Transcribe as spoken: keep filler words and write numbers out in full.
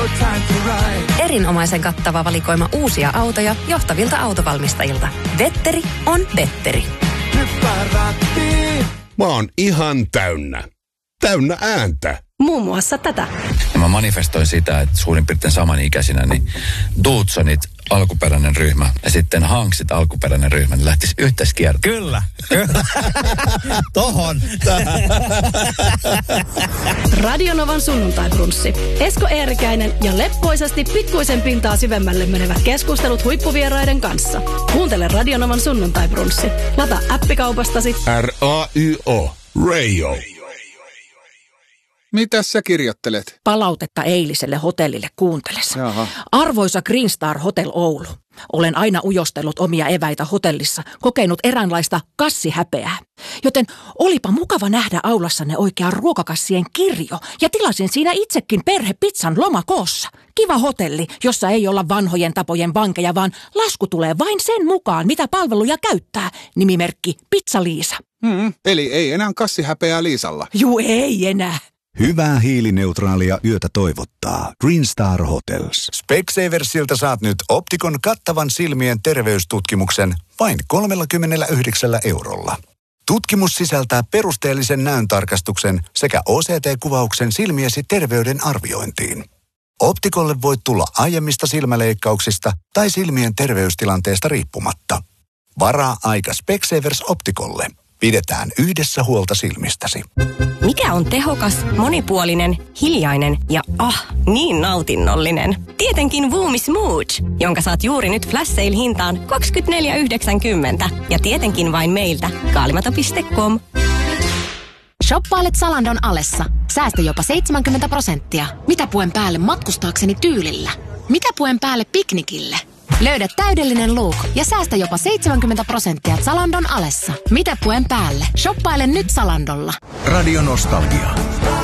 Erinomaisen kattava valikoima uusia autoja johtavilta autovalmistajilta. Vetteri on Vetteri. Mä oon ihan täynnä. Täynnä ääntä. Muun muassa tätä. Mä manifestoin sitä, että suurin piirtein samanikäisinä, niin Dudsonit alkuperäinen ryhmä ja sitten Hanksit alkuperäinen ryhmä niin lähtisi yhteiskiertoon. Kyllä. Tohon. Radionovan sunnuntaibrunsssi. Esko Eerikäinen ja leppoisasti pikkuisen pintaa syvemmälle menevät keskustelut huippuvieraiden kanssa. Kuuntele Radionovan sunnuntaibrunsssi. Lataa appikaupastasi. R A Y O. Radio. Mitäs sä kirjoittelet? Palautetta eiliselle hotellille kuuntelessa. Jaha. Arvoisa Green Star Hotel Oulu. Olen aina ujostellut omia eväitä hotellissa, kokenut eräänlaista kassihäpeää. Joten olipa mukava nähdä aulassanne oikea ruokakassien kirjo ja tilasin siinä itsekin perhepizzan lomakoossa. Kiva hotelli, jossa ei olla vanhojen tapojen vankeja, vaan lasku tulee vain sen mukaan, mitä palveluja käyttää. Nimimerkki Pizza Liisa. Hmm, eli ei enää kassihäpeää Liisalla. Juu, ei enää. Hyvää hiilineutraalia yötä toivottaa Green Star Hotels. Specsaversilta saat nyt Optikon kattavan silmien terveystutkimuksen vain kolmekymmentäyhdeksän eurolla. Tutkimus sisältää perusteellisen näöntarkastuksen sekä O C T-kuvauksen silmiesi terveyden arviointiin. Optikolle voit tulla aiemmista silmäleikkauksista tai silmien terveystilanteesta riippumatta. Varaa aika Specsavers Optikolle. Pidetään yhdessä huolta silmistäsi. Mikä on tehokas, monipuolinen, hiljainen ja ah, niin nautinnollinen? Tietenkin Voomi Smooch, jonka saat juuri nyt flash sale hintaan kaksikymmentäneljä yhdeksänkymmentä. Ja tietenkin vain meiltä, kaalimato piste com. Shoppailet Zalandon alessa. Säästä jopa seitsemänkymmentä prosenttia. Mitä puen päälle matkustaakseni tyylillä? Mitä puen päälle piknikille? Löydä täydellinen look ja säästä jopa seitsemänkymmentä prosenttia Zalandon alessa. Mitä puen päälle? Shoppaile nyt Zalandolla. Radio Nostalgia.